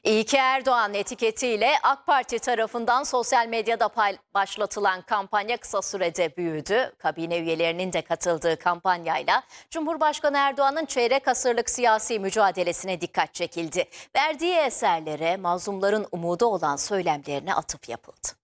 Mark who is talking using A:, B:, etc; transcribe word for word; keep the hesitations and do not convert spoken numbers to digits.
A: İyi ki Erdoğan etiketiyle AK Parti tarafından sosyal medyada pay- başlatılan kampanya kısa sürede büyüdü. Kabine üyelerinin de katıldığı kampanyayla Cumhurbaşkanı Erdoğan'ın çeyrek asırlık siyasi mücadelesine dikkat çekildi. Verdiği eserlere mazlumların umudu olan söylemlerine atıf yapıldı.